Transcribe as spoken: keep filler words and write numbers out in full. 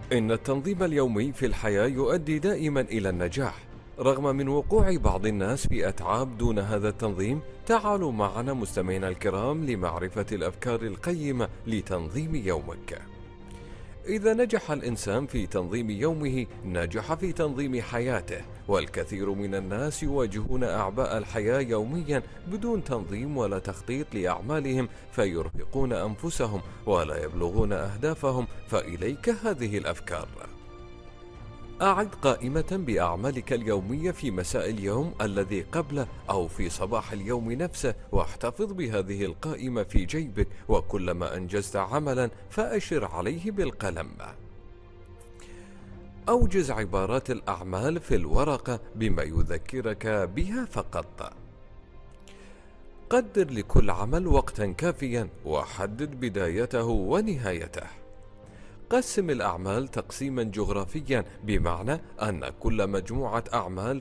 إن التنظيم اليومي في الحياة يؤدي دائما إلى النجاح. رغم من وقوع بعض الناس في أتعاب دون هذا التنظيم، تعالوا معنا مستمعينا الكرام لمعرفة الأفكار القيمة لتنظيم يومك. إذا نجح الإنسان في تنظيم يومه، نجح في تنظيم حياته. والكثير من الناس يواجهون أعباء الحياة يوميا بدون تنظيم ولا تخطيط لأعمالهم، فيرهقون أنفسهم ولا يبلغون أهدافهم. فإليك هذه الأفكار: أعد قائمة بأعمالك اليومية في مساء اليوم الذي قبله أو في صباح اليوم نفسه، واحتفظ بهذه القائمة في جيبك، وكلما أنجزت عملا فأشر عليه بالقلم. أوجز عبارات الأعمال في الورقة بما يذكرك بها فقط. قدر لكل عمل وقتا كافيا، وحدد بدايته ونهايته. قسم الأعمال تقسيما جغرافيا، بمعنى أن كل مجموعة أعمال